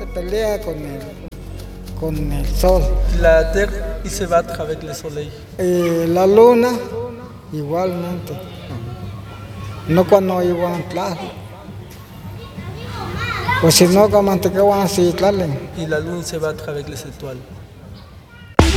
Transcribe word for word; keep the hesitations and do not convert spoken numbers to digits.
pelea con el, con el sol. La Terre, il se battre avec le soleil. Y la luna, igualmente. No cuando iban claro. Pues si no, como antes que van así, claro. Y la lune se battre avec les étoiles.